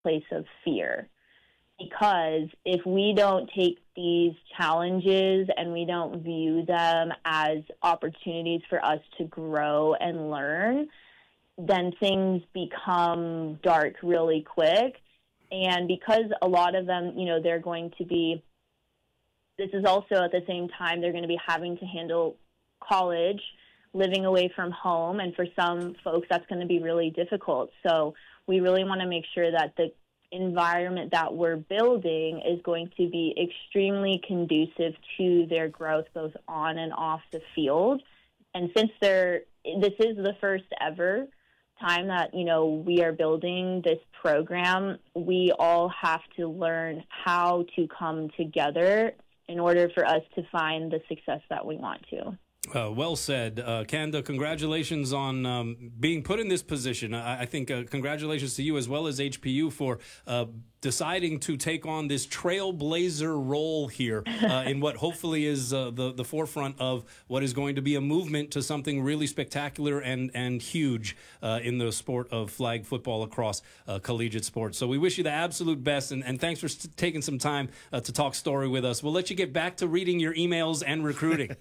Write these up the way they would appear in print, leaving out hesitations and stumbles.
place of fear. Because if we don't take these challenges and we don't view them as opportunities for us to grow and learn, then things become dark really quick. And because a lot of them, they're going to be, this is also at the same time, they're going to be having to handle college, living away from home. And for some folks, that's going to be really difficult. So we really want to make sure that the environment that we're building is going to be extremely conducive to their growth, both on and off the field. And since this is the first ever time that, we are building this program, we all have to learn how to come together in order for us to find the success that we want to. Well said. Kanda, congratulations on being put in this position. I think congratulations to you as well as HPU for deciding to take on this trailblazer role here in what hopefully is the forefront of what is going to be a movement to something really spectacular and huge in the sport of flag football across collegiate sports. So we wish you the absolute best, and thanks for taking some time to talk story with us. We'll let you get back to reading your emails and recruiting.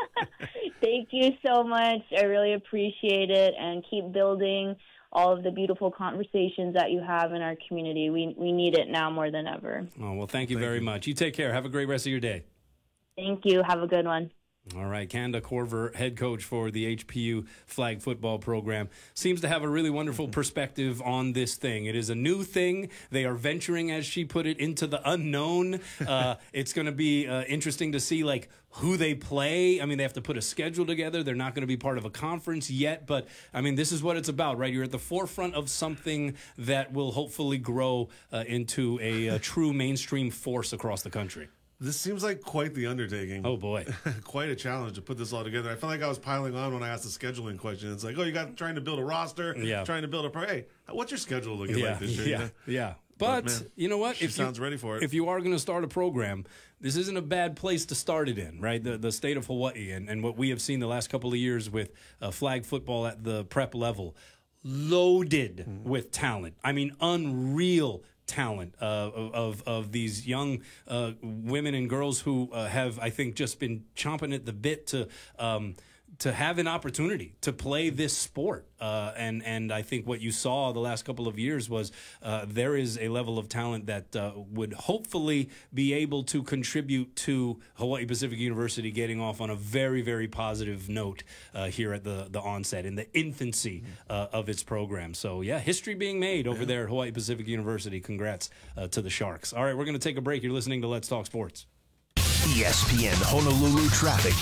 Thank you so much. I really appreciate it, and keep building all of the beautiful conversations that you have in our community. We need it now more than ever. Oh, well, thank you very much. You take care. Have a great rest of your day. Thank you. Have a good one. All right, Kanda Korver, head coach for the HPU flag football program, seems to have a really wonderful perspective on this thing. It is a new thing. They are venturing, as she put it, into the unknown. It's going to be interesting to see, who they play. I mean, they have to put a schedule together. They're not going to be part of a conference yet, but, this is what it's about, right? You're at the forefront of something that will hopefully grow into a true mainstream force across the country. This seems like quite the undertaking. Oh, boy. Quite a challenge to put this all together. I felt like I was piling on when I asked the scheduling question. It's like, you got trying to build a roster, trying to build hey, what's your schedule looking like this year? Yeah. But man, you know what? She sounds ready for it. If you are going to start a program, this isn't a bad place to start it in, right? The state of Hawaii and what we have seen the last couple of years with flag football at the prep level, loaded with talent. Unreal talent of these young women and girls who have, I think, just been chomping at the bit to have an opportunity to play this sport. And I think what you saw the last couple of years was there is a level of talent that would hopefully be able to contribute to Hawaii Pacific University getting off on a very, very positive note here at the onset, in the infancy of its program. So, history being made over there at Hawaii Pacific University. Congrats to the Sharks. All right, we're going to take a break. You're listening to Let's Talk Sports. ESPN Honolulu traffic.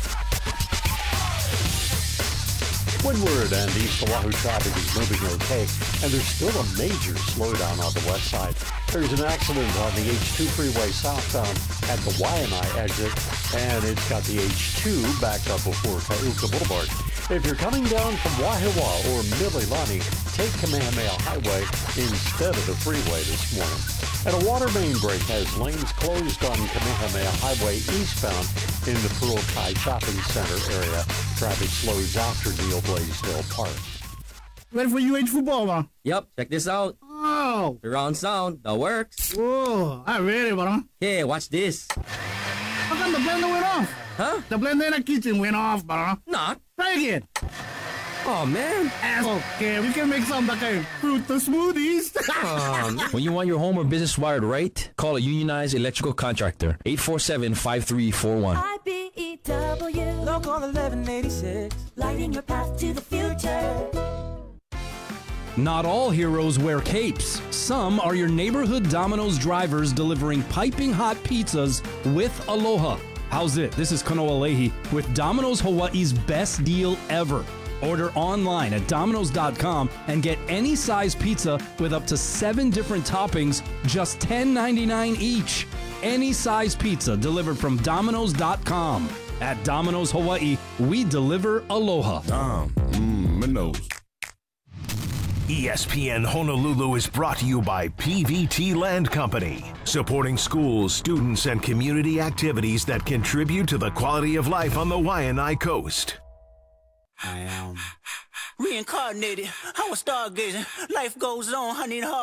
Windward and East Oahu traffic is moving okay, and there's still a major slowdown on the west side. There's an accident on the H2 freeway southbound at the Waianae exit, and it's got the H2 backed up before Kaiuka Boulevard. If you're coming down from Waihewa or Mililani, take Kamehameha Highway instead of the freeway this morning. And a water main break has lanes closed on Kamehameha Highway eastbound in the Pearl Kai Shopping Center area. Traffic slows after Neil Blaisdell Park. Ready for UH football, man? Yep, check this out. Oh. Surround sound, that works. Whoa, I'm ready, bro. Hey, watch this. How come the blender went off? Huh? The blender in the kitchen went off, bro. Not. Try again. Oh, man. Okay, we can make some fruit smoothies. When you want your home or business wired right, call a unionized electrical contractor. 847-5341. IBEW. Local 1186. Lighting your path to the future. Not all heroes wear capes. Some are your neighborhood Domino's drivers delivering piping hot pizzas with aloha. How's it? This is Kanoa Leahy with Domino's Hawaii's best deal ever. Order online at Domino's.com and get any size pizza with up to 7 different toppings, just $10.99 each. Any size pizza delivered from Domino's.com. At Domino's Hawaii, we deliver aloha. Domino's. ESPN Honolulu is brought to you by PVT Land Company, supporting schools, students, and community activities that contribute to the quality of life on the Waianae Coast. Reincarnated, I was stargazing. Life goes on, honey.